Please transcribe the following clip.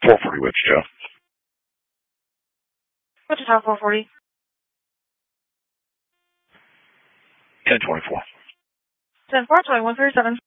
440 Wits, Joe. Wichita 440. 1024. 10-4, 2137.